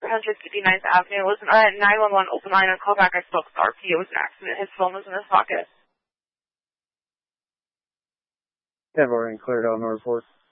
159th Avenue. It was a 911 open line on callback. I spoke to the RP. It was an accident. His phone was in his pocket. I've already cleared out on the report.